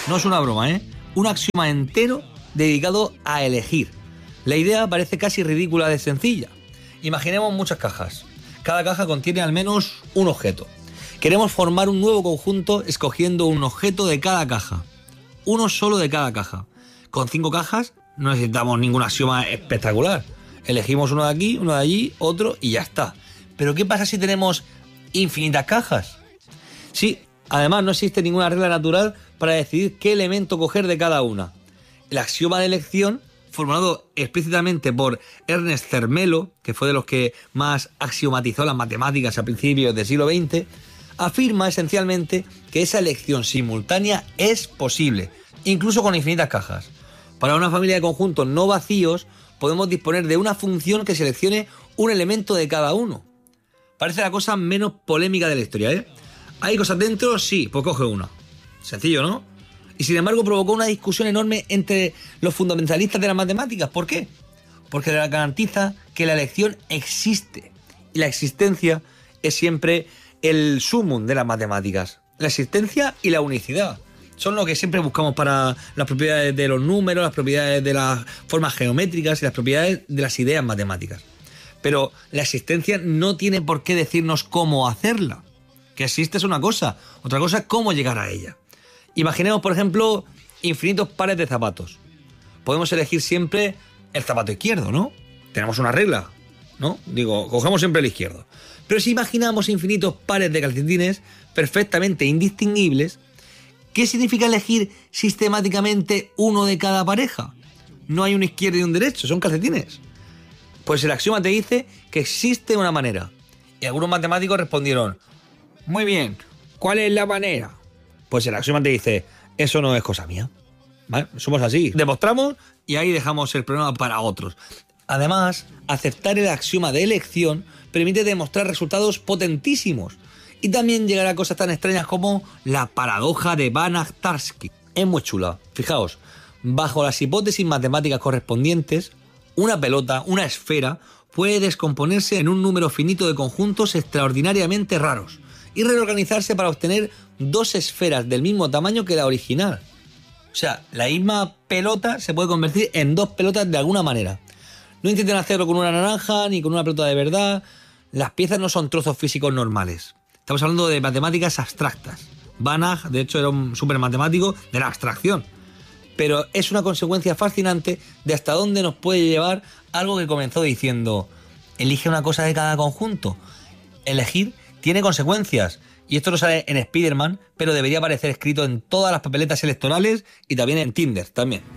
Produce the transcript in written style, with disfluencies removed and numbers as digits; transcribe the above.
No es una broma, ¿eh? Un axioma entero dedicado a elegir. La idea parece casi ridícula de sencilla. Imaginemos muchas cajas. Cada caja contiene al menos un objeto. Queremos formar un nuevo conjunto escogiendo un objeto de cada caja. Uno solo de cada caja. Con 5 cajas no necesitamos ningún axioma espectacular. Elegimos uno de aquí, uno de allí, otro y ya está. Pero ¿qué pasa si tenemos infinitas cajas? Sí, además no existe ninguna regla natural para decidir qué elemento coger de cada una. El axioma de elección, formulado explícitamente por Ernest Zermelo, que fue de los que más axiomatizó las matemáticas a principios del siglo XX, afirma esencialmente que esa elección simultánea es posible, incluso con infinitas cajas. Para una familia de conjuntos no vacíos, podemos disponer de una función que seleccione un elemento de cada uno. Parece la cosa menos polémica de la historia, ¿eh? ¿Hay cosas dentro? Sí, pues coge una. Sencillo, ¿no? Y sin embargo provocó una discusión enorme entre los fundamentalistas de las matemáticas. ¿Por qué? Porque garantiza que la elección existe. Y la existencia es siempre el sumum de las matemáticas. La existencia y la unicidad. Son lo que siempre buscamos para las propiedades de los números, las propiedades de las formas geométricas y las propiedades de las ideas matemáticas. Pero la existencia no tiene por qué decirnos cómo hacerla. Que existe es una cosa, otra cosa es cómo llegar a ella. Imaginemos, por ejemplo, infinitos pares de zapatos. Podemos elegir siempre el zapato izquierdo, ¿no? Tenemos una regla, ¿no? Digo, cogemos siempre el izquierdo. Pero si imaginamos infinitos pares de calcetines perfectamente indistinguibles, ¿qué significa elegir sistemáticamente uno de cada pareja? No hay un izquierdo y un derecho, son calcetines. Pues el axioma te dice que existe una manera. Y algunos matemáticos respondieron, muy bien, ¿cuál es la manera? Pues el axioma te dice, eso no es cosa mía. ¿Vale? Somos así. Demostramos y ahí dejamos el problema para otros. Además, aceptar el axioma de elección permite demostrar resultados potentísimos y también llegar a cosas tan extrañas como la paradoja de Banach-Tarski. Es muy chula. Fijaos, bajo las hipótesis matemáticas correspondientes, una pelota, una esfera, puede descomponerse en un número finito de conjuntos extraordinariamente raros y reorganizarse para obtener 2 esferas del mismo tamaño que la original. O sea, la misma pelota se puede convertir en 2 pelotas de alguna manera. No intenten hacerlo con una naranja ni con una pelota de verdad. Las piezas no son trozos físicos normales. Estamos hablando de matemáticas abstractas. Banach, de hecho, era un súper matemático de la abstracción. Pero es una consecuencia fascinante de hasta dónde nos puede llevar algo que comenzó diciendo, elige una cosa de cada conjunto. Elegir tiene consecuencias. Y esto no sale en Spider-Man, pero debería aparecer escrito en todas las papeletas electorales y también en Tinder, también.